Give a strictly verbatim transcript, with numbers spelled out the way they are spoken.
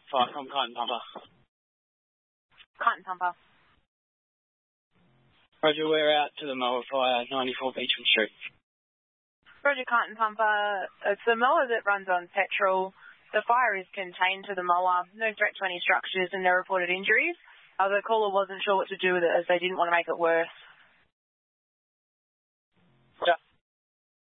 Fire from Cotton Pumper. Cotton Pumper. Roger, we're out to the mower fire, ninety-four Beecham Street. Roger, Cotton Pumper. It's the mower that runs on petrol. The fire is contained to the mower. No threat to any structures and no reported injuries. Uh, the caller wasn't sure what to do with it as they didn't want to make it worse.